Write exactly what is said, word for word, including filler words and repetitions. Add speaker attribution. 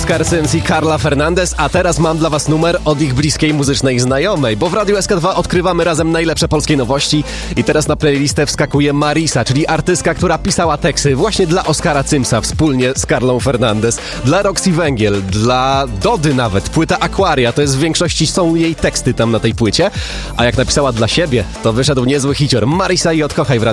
Speaker 1: Oskar Sims i Carla Fernandez, a teraz mam dla was numer od ich bliskiej muzycznej znajomej, bo w Radiu S K dwa odkrywamy razem najlepsze polskie nowości i teraz na playlistę wskakuje Marisa, czyli artystka, która pisała teksty właśnie dla Oskara Simsa wspólnie z Carlą Fernandez, dla Roxy Węgiel, dla Dody nawet, płyta Aquaria, to jest w większości są jej teksty tam na tej płycie, a jak napisała dla siebie, to wyszedł niezły hicior. Marisa i Odkochaj w Radiu